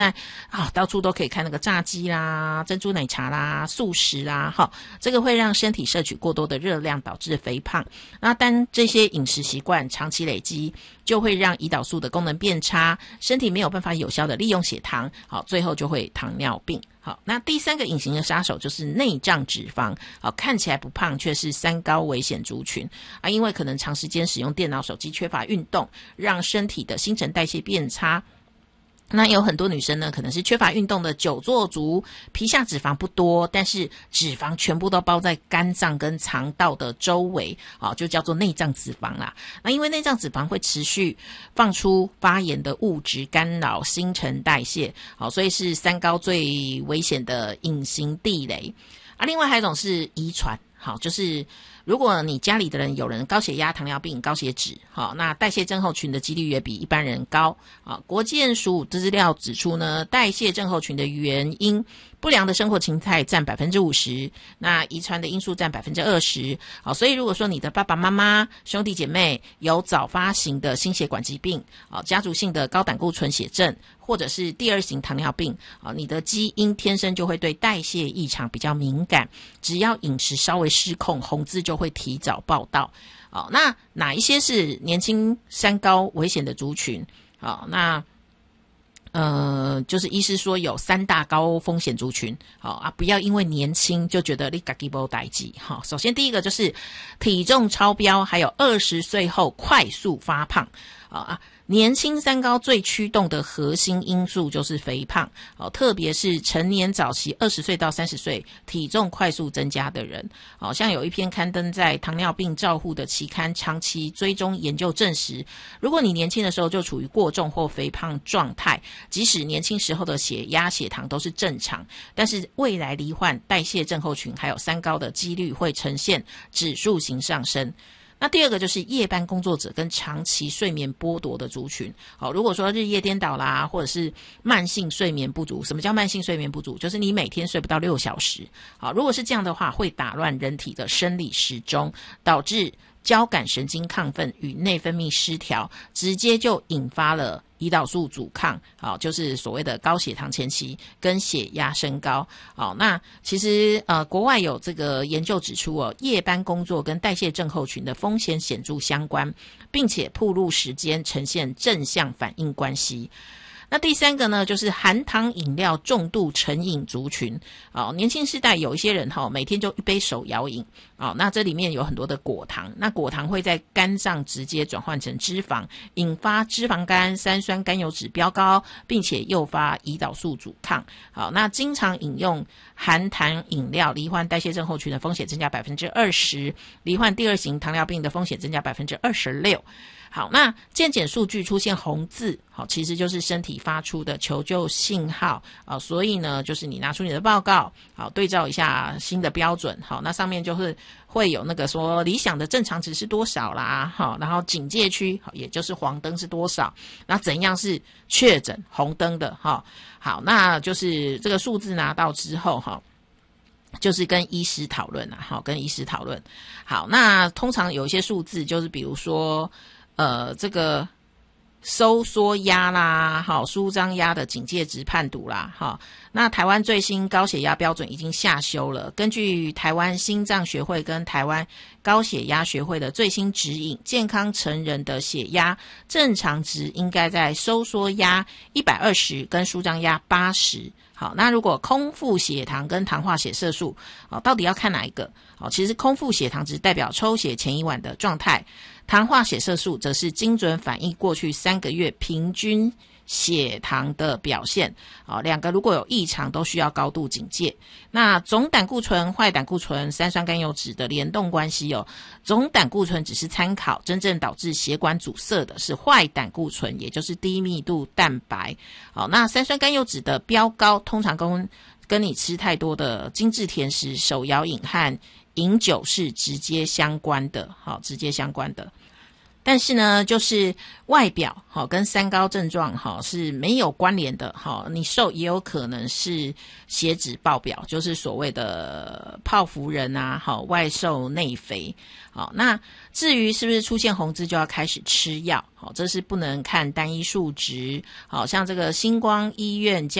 到处都可以看那个炸鸡啦、珍珠奶茶啦、素食啦，这个会让身体摄取过多的热量，导致肥胖。那当这些饮食习惯长期累积，就会让胰岛素的功能变差，身体没有办法有效的利用血糖，最后就会糖尿病。好，那第三个隐形的杀手就是内脏脂肪，看起来不胖，却是三高危险族群因为可能长时间使用电脑、手机，缺乏运动，让身体的新陈代谢变差。那有很多女生呢，可能是缺乏运动的久坐族，皮下脂肪不多，但是脂肪全部都包在肝脏跟肠道的周围，就叫做内脏脂肪啦。那因为内脏脂肪会持续放出发炎的物质，干扰新陈代谢，所以是三高最危险的隐形地雷。另外还有一种是遗传，就是如果你家里的人有人高血压、糖尿病、高血脂，那代谢症候群的几率也比一般人高。国健署资料指出呢，代谢症候群的原因，不良的生活形态占 50%， 那遗传的因素占 20%。所以如果说你的爸爸妈妈、兄弟姐妹有早发型的心血管疾病，家族性的高胆固醇血症，或者是第二型糖尿病，你的基因天生就会对代谢异常比较敏感，只要饮食稍微失控，红字就会提早报到。那哪一些是年轻三高危险的族群？那就是医师说有三大高风险族群，不要因为年轻就觉得你自己没事情。首先第一个就是体重超标，还有20岁后快速发胖。年轻三高最驱动的核心因素就是肥胖，特别是成年早期20岁到30岁体重快速增加的人，像有一篇刊登在糖尿病照护的期刊长期追踪研究证实，如果你年轻的时候就处于过重或肥胖状态，即使年轻时候的血压、血糖都是正常，但是未来罹患代谢症候群还有三高的几率会呈现指数型上升。那第二个就是夜班工作者跟长期睡眠剥夺的族群。如果说日夜颠倒啦，或者是慢性睡眠不足，什么叫慢性睡眠不足？就是你每天睡不到6小时。如果是这样的话，会打乱人体的生理时钟，导致交感神经亢奋与内分泌失调，直接就引发了胰岛素阻抗，就是所谓的高血糖前期跟血压升高。那其实国外有这个研究指出夜班工作跟代谢症候群的风险显著相关，并且暴露时间呈现正向反应关系。那第三个呢，就是含糖饮料重度成瘾族群。年轻世代有一些人每天就一杯手摇饮，那这里面有很多的果糖，那果糖会在肝脏直接转换成脂肪，引发脂肪肝、三酸甘油脂飙高，并且诱发胰岛素阻抗。那经常饮用含糖饮料，罹患代谢症候群的风险增加 20%， 罹患第二型糖尿病的风险增加 26%。好，那健检数据出现红字，其实就是身体发出的求救信号，所以呢，就是你拿出你的报告，对照一下新的标准，那上面就是会有那个说理想的正常值是多少啦，然后警戒区也就是黄灯是多少，那怎样是确诊红灯的，好，那就是这个数字拿到之后，就是跟医师讨论跟医师讨论。好，那通常有一些数字就是比如说这个收缩压啦，舒张压的警戒值判读啦，那台湾最新高血压标准已经下修了，根据台湾心脏学会跟台湾高血压学会的最新指引，健康成人的血压正常值应该在收缩压120跟舒张压80。好，那如果空腹血糖跟糖化血色素，到底要看哪一个？其实空腹血糖值代表抽血前一晚的状态，糖化血色素则是精准反映过去3个月平均血糖的表现。两个如果有异常都需要高度警戒。那总胆固醇、坏胆固醇、三酸甘油酯的联动关系总胆固醇只是参考，真正导致血管阻塞的是坏胆固醇，也就是低密度蛋白。那三酸甘油酯的飙高通常跟你吃太多的精致甜食、手摇饮和饮酒是直接相关的，直接相关的。 但是呢，就是外表跟三高症状是没有关联的。你瘦也有可能是血脂爆表，就是所谓的泡芙人啊，外瘦内肥。那至于是不是出现红字就要开始吃药，这是不能看单一数值。像这个星光医院